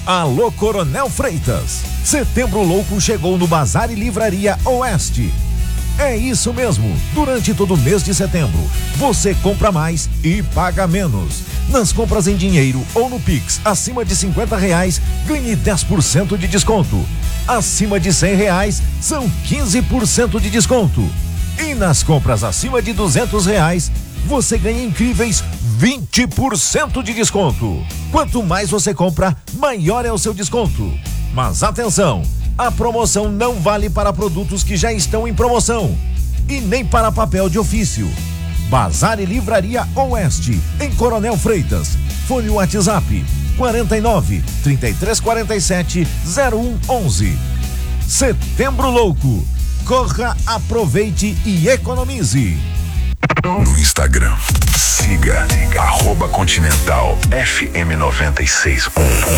Alô Coronel Freitas, Setembro Louco chegou no Bazar e Livraria Oeste. É isso mesmo, durante todo o mês de setembro, você compra mais e paga menos. Nas compras em dinheiro ou no Pix acima de R$50, ganhe 10% de desconto. Acima de R$100, são 15% de desconto. E nas compras acima de R$200, você ganha incríveis 20% de desconto. Quanto mais você compra, maior é o seu desconto. Mas atenção, a promoção não vale para produtos que já estão em promoção e nem para papel de ofício. Bazar e Livraria Oeste, em Coronel Freitas. Fone WhatsApp 49 3347 0111. Setembro Louco. Corra, aproveite e economize. No Instagram, siga @Continental FM 96.1.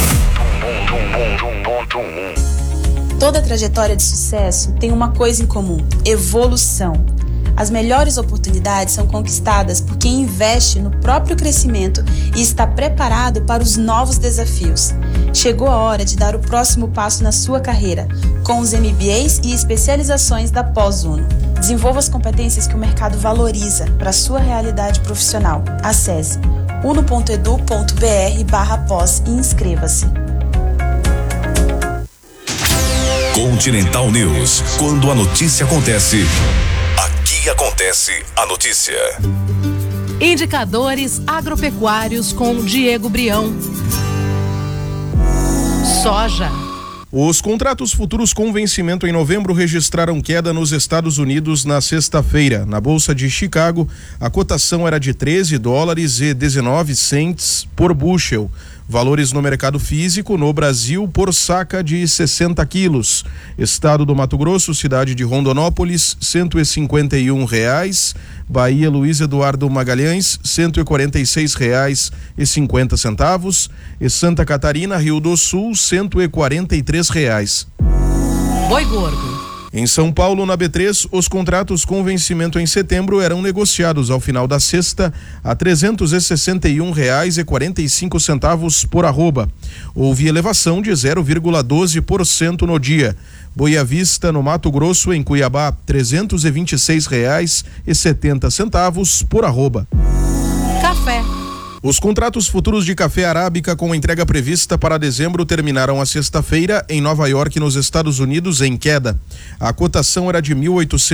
Toda trajetória de sucesso tem uma coisa em comum: evolução. As melhores oportunidades são conquistadas por quem investe no próprio crescimento e está preparado para os novos desafios. Chegou a hora de dar o próximo passo na sua carreira, com os MBAs e especializações da Pós-Uno. Desenvolva as competências que o mercado valoriza para a sua realidade profissional. Acesse uno.edu.br/pós e inscreva-se. Continental News. Quando a notícia acontece, aqui acontece a notícia. Indicadores agropecuários com Diego Brião. Soja. Os contratos futuros com vencimento em novembro registraram queda nos Estados Unidos na sexta-feira. Na Bolsa de Chicago, a cotação era de $13,19 por bushel. Valores no mercado físico, no Brasil, por saca de 60 quilos. Estado do Mato Grosso, cidade de Rondonópolis, R$151. Bahia, Luiz Eduardo Magalhães, R$146,50. E Santa Catarina, Rio do Sul, R$143. Boi gordo. Em São Paulo, na B3, os contratos com vencimento em setembro eram negociados ao final da sexta a R$361,45 por arroba. Houve elevação de 0,12% no dia. Boi à vista, no Mato Grosso, em Cuiabá, R$326,70 por arroba. Café. Os contratos futuros de café arábica com entrega prevista para dezembro terminaram a sexta-feira em Nova York, nos Estados Unidos, em queda. A cotação era de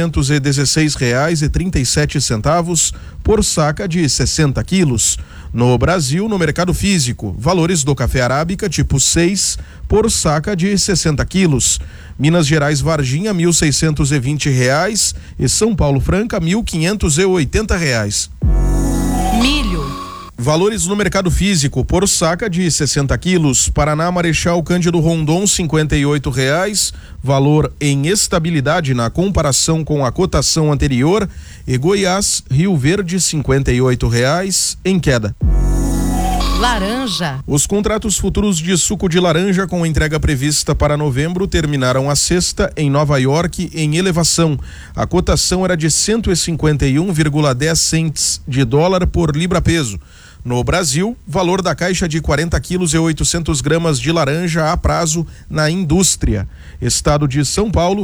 R$1.816,37 por saca de 60 quilos. No Brasil, no mercado físico, valores do café arábica tipo 6 por saca de 60 quilos. Minas Gerais Varginha, R$1.620 e São Paulo Franca, R$1.580. Milho. Valores no mercado físico, por saca de 60 quilos. Paraná, Marechal Cândido Rondon, R$58, valor em estabilidade na comparação com a cotação anterior. E Goiás, Rio Verde, R$58, em queda. Laranja. Os contratos futuros de suco de laranja com entrega prevista para novembro terminaram a sexta em Nova York em elevação. A cotação era de 151,10 cents de dólar por libra-peso. No Brasil, valor da caixa de 40 quilos e 800 gramas de laranja a prazo na indústria. Estado de São Paulo,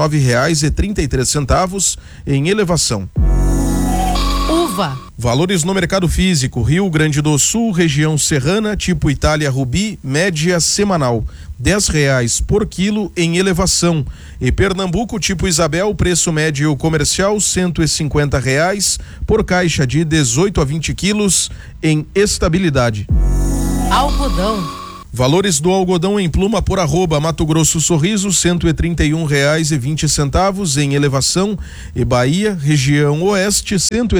R$29,33 em elevação. Uva. Valores no mercado físico: Rio Grande do Sul, região serrana, tipo Itália Rubi, média semanal, R$10 por quilo em elevação. E Pernambuco, tipo Isabel, preço médio comercial R$150 por caixa de 18 a 20 quilos em estabilidade. Algodão. Valores do algodão em pluma por arroba: Mato Grosso Sorriso, R$131,20 em elevação. E Bahia, região oeste,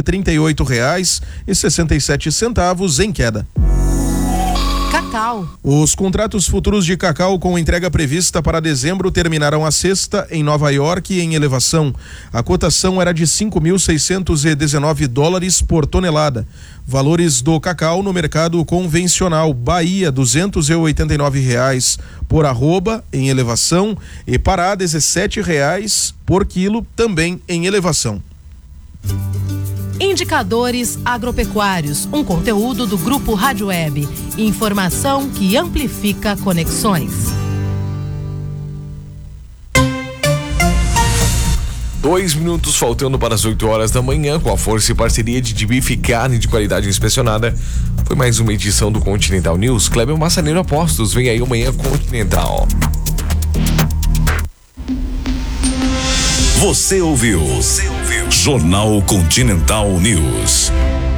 R$138,67 em queda. Cacau. Os contratos futuros de cacau com entrega prevista para dezembro terminaram a sexta em Nova York em elevação. A cotação era de $5.619 por tonelada. Valores do cacau no mercado convencional: Bahia, R$289 por arroba em elevação. E Pará, R$17 por quilo, também em elevação. Indicadores Agropecuários, um conteúdo do Grupo Rádio Web. Informação que amplifica conexões. 2 minutos faltando para as 8 horas da manhã, com a força e parceria de Bife Carne de qualidade inspecionada. Foi mais uma edição do Continental News. Kleber Massaneiro Apostos, vem aí o Manhã Continental. Você ouviu Jornal Continental News.